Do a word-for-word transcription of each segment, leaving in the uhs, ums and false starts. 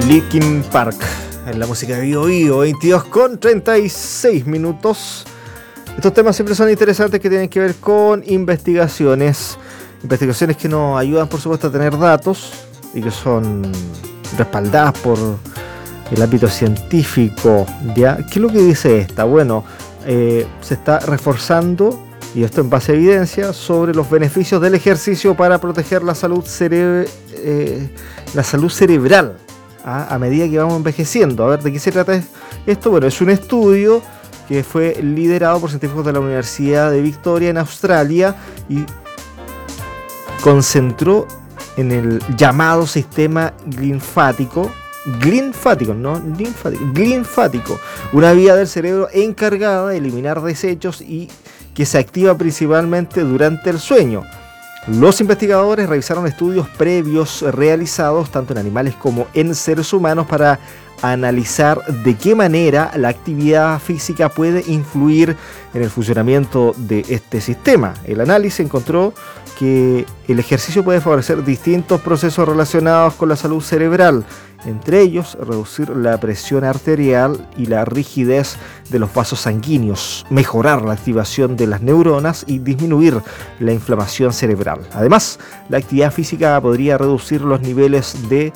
Linkin Park en la música de Bio Bio, veintidós con treinta y seis minutos. Estos temas siempre son interesantes, que tienen que ver con investigaciones. Investigaciones que nos ayudan, por supuesto, a tener datos y que son respaldadas por el ámbito científico, ¿ya? ¿Qué es lo que dice esta? Bueno, eh, se está reforzando, y esto en base a evidencia, sobre los beneficios del ejercicio para proteger la salud, cere- eh, la salud cerebral, ¿ah? A medida que vamos envejeciendo. A ver, ¿de qué se trata esto? Bueno, es un estudio que fue liderado por científicos de la Universidad de Victoria en Australia y concentró en el llamado sistema linfático, linfático, no linfático, linfático, una vía del cerebro encargada de eliminar desechos y que se activa principalmente durante el sueño. Los investigadores revisaron estudios previos realizados tanto en animales como en seres humanos para analizar de qué manera la actividad física puede influir en el funcionamiento de este sistema. El análisis encontró que el ejercicio puede favorecer distintos procesos relacionados con la salud cerebral, entre ellos reducir la presión arterial y la rigidez de los vasos sanguíneos, mejorar la activación de las neuronas y disminuir la inflamación cerebral. Además, la actividad física podría reducir los niveles de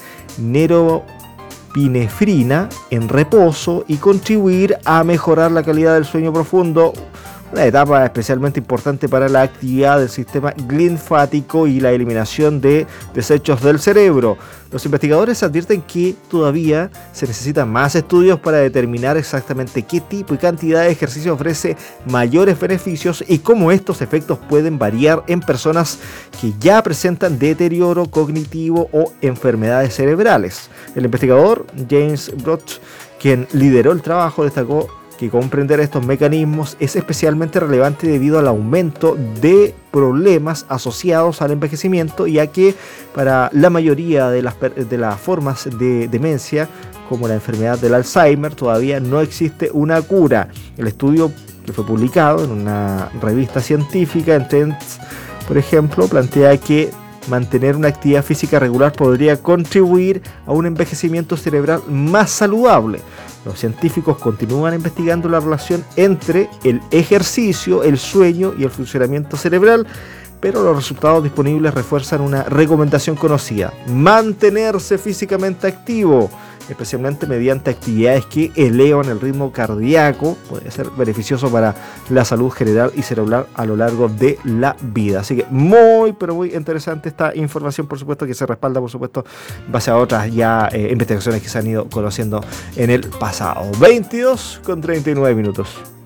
norepinefrina en reposo y contribuir a mejorar la calidad del sueño profundo, una etapa especialmente importante para la actividad del sistema linfático y la eliminación de desechos del cerebro. Los investigadores advierten que todavía se necesitan más estudios para determinar exactamente qué tipo y cantidad de ejercicio ofrece mayores beneficios y cómo estos efectos pueden variar en personas que ya presentan deterioro cognitivo o enfermedades cerebrales. El investigador James Brodt, quien lideró el trabajo, destacó que comprender estos mecanismos es especialmente relevante debido al aumento de problemas asociados al envejecimiento, ya que para la mayoría de las, de las formas de demencia, como la enfermedad del Alzheimer, todavía no existe una cura. El estudio, que fue publicado en una revista científica, en Trends, por ejemplo, plantea que mantener una actividad física regular podría contribuir a un envejecimiento cerebral más saludable. Los científicos continúan investigando la relación entre el ejercicio, el sueño y el funcionamiento cerebral, pero los resultados disponibles refuerzan una recomendación conocida: mantenerse físicamente activo, especialmente mediante actividades que elevan el ritmo cardíaco. Puede ser beneficioso para la salud general y cerebral a lo largo de la vida. Así que muy, pero muy interesante esta información, por supuesto, que se respalda, por supuesto, en base a otras ya eh, investigaciones que se han ido conociendo en el pasado. veintidós con treinta y nueve minutos.